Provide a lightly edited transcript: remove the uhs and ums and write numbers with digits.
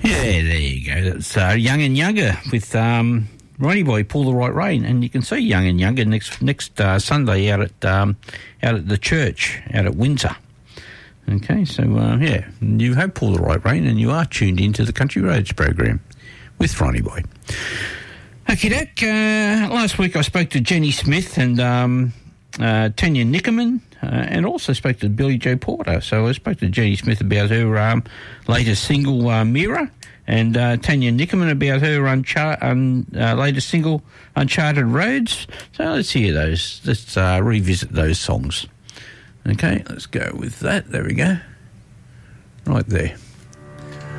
Yeah, there you go. That's Young and Younger with Ronnie Boy, Pull the Right Rein, and you can see Young and Younger next Sunday out at the church out at Windsor. Okay, so you have Pull the Right Rein, and you are tuned into the Country Roads program with Ronnie Boy. Okay, Doc. Last week I spoke to Jenny Smith and Tanya Nickerman, and also spoke to Billy Joe Porter. So I spoke to Jenny Smith about her latest single, Mirror, and Tanya Nickerman about her latest single, Uncharted Roads. So let's hear those. Let's revisit those songs. Okay, let's go with that. There we go. Right there.